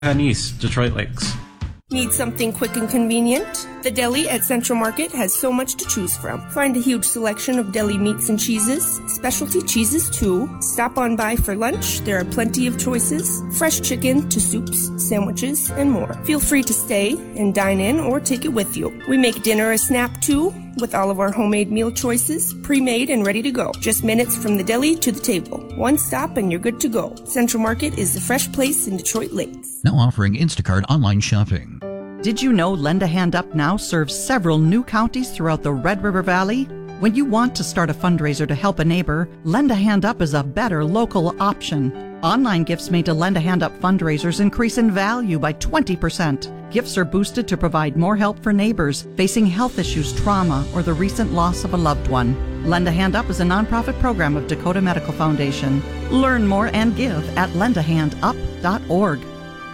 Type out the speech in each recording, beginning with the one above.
East, Detroit Lakes. Need something quick and convenient? The deli at Central Market has so much to choose from. Find a huge selection of deli meats and cheeses, specialty cheeses too. Stop on by for lunch. There are plenty of choices. Fresh chicken to soups, sandwiches, and more. Feel free to stay and dine in or take it with you. We make dinner a snap too, with all of our homemade meal choices, pre-made and ready to go. Just minutes from the deli to the table. One stop and you're good to go. Central Market is the fresh place in Detroit Lakes. Now offering Instacart online shopping. Did you know Lend a Hand Up now serves several new counties throughout the Red River Valley? When you want to start a fundraiser to help a neighbor, Lend a Hand Up is a better local option. Online gifts made to Lend a Hand Up fundraisers increase in value by 20%. Gifts are boosted to provide more help for neighbors facing health issues, trauma, or the recent loss of a loved one. Lend a Hand Up is a nonprofit program of Dakota Medical Foundation. Learn more and give at lendahandup.org.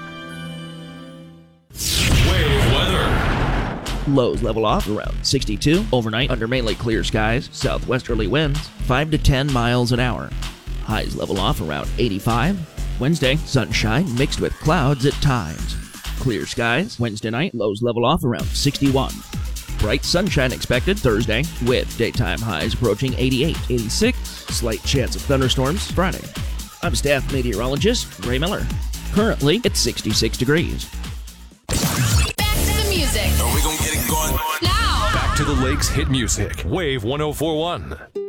Wave weather. Lows level off around 62. Overnight under mainly clear skies. Southwesterly winds 5 to 10 miles an hour. Highs level off around 85. Wednesday, sunshine mixed with clouds at times. Clear skies. Wednesday night, lows level off around 61. Bright sunshine expected Thursday with daytime highs approaching 88, 86. Slight chance of thunderstorms Friday. I'm staff meteorologist Ray Miller. Currently, it's 66 degrees. Back to the music. Are we gonna get it going? Now. Back to the Lakes hit music. Wave 104.1.